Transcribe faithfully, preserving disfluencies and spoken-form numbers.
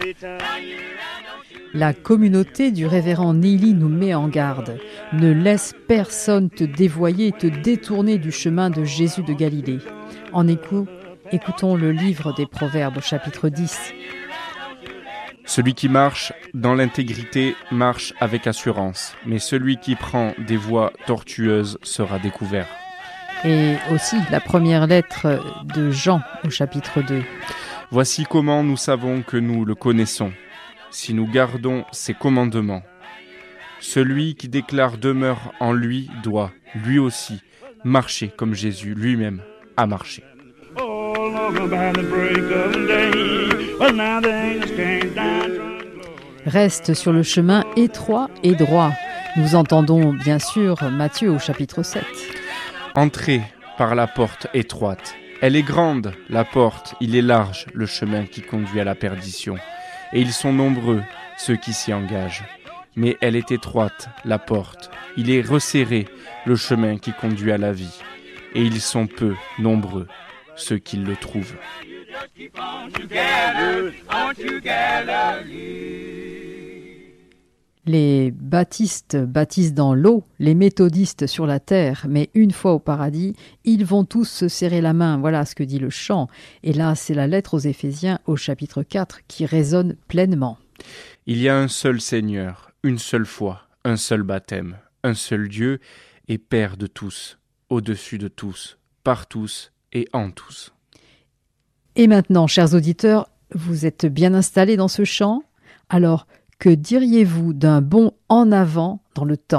La communauté du révérend Neely nous met en garde. Ne laisse personne te dévoyer, te détourner du chemin de Jésus de Galilée. En écoute, écoutons le livre des Proverbes, chapitre dix. Celui qui marche dans l'intégrité marche avec assurance, mais celui qui prend des voies tortueuses sera découvert. Et aussi la première lettre de Jean au chapitre deux. Voici comment nous savons que nous le connaissons, si nous gardons ses commandements. Celui qui déclare demeure en lui doit, lui aussi, marcher comme Jésus lui-même a marché. Reste sur le chemin étroit et droit. Nous entendons bien sûr Matthieu au chapitre sept. Entrez par la porte étroite. Elle est grande, la porte, il est large, le chemin qui conduit à la perdition. Et ils sont nombreux, ceux qui s'y engagent. Mais elle est étroite, la porte. Il est resserré, le chemin qui conduit à la vie. Et ils sont peu, nombreux, ceux qui le trouvent. Les baptistes baptisent dans l'eau, les méthodistes sur la terre, mais une fois au paradis, ils vont tous se serrer la main. Voilà ce que dit le chant. Et là, c'est la lettre aux Éphésiens au chapitre quatre qui résonne pleinement. Il y a un seul Seigneur, une seule foi, un seul baptême, un seul Dieu et Père de tous, au-dessus de tous, par tous et en tous. Et maintenant, chers auditeurs, vous êtes bien installés dans ce chant ? Alors, que diriez-vous d'un bond en avant dans le temps ?